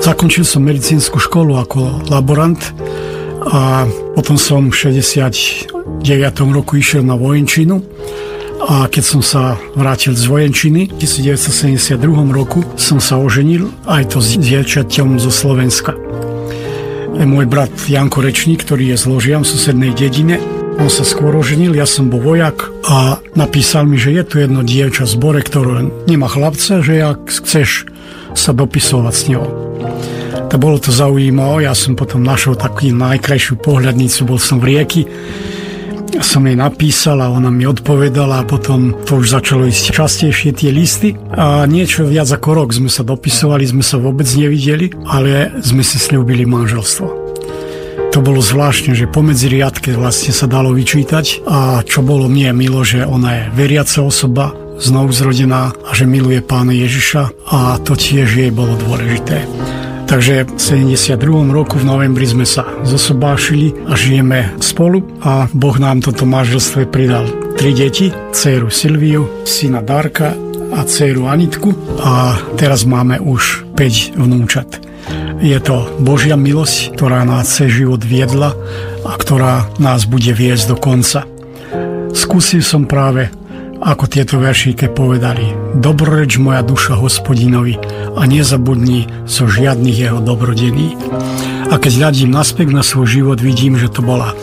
Zakončil som medicínsku školu ako laborant a potom som v 69. roku išiel na vojenčinu. A keď som sa vrátil z vojenčiny v 1972 roku som sa oženil aj to s dievčaťom zo Slovenska. Môj brat Janko Rečník, ktorý je z Ložian v susednej dedine, on sa skôr oženil, ja som bol vojak a napísal mi, že je tu jedno dievča v zbore, ktoré nemá chlapca, že ak chceš sa dopisovať s ňou. To bolo to zaujímavé, ja som potom našiel takú najkrajšiu pohľadnicu, bol som v Rieky, ja som jej napísal a ona mi odpovedala a potom to už začalo ísť častejšie tie listy a niečo viac ako rok sme sa dopisovali, sme sa vôbec nevideli, ale sme si sľúbili manželstvo. To bolo zvláštne, že pomedzi riadke vlastne sa dalo vyčítať a čo bolo mne milo, že ona je veriaca osoba, znovu zrodená a že miluje Pána Ježiša a to tiež jej bolo dôležité. Takže v 72. roku v novembri sme sa zosobášili a žijeme spolu a Boh nám toto manželstve pridal 3 deti, dcéru Silviu, syna Darka a dcéru Anitku a teraz máme už 5 vnúčat. Je to Božia milosť, ktorá nás cez život viedla a ktorá nás bude viesť do konca. Skúsil som práve, ako tieto veršíke povedali: Dobroreč moja duša Hospodinovi a nezabudni zo žiadnych jeho dobrodení. A keď hľadím naspäť na svoj život, vidím, že to bola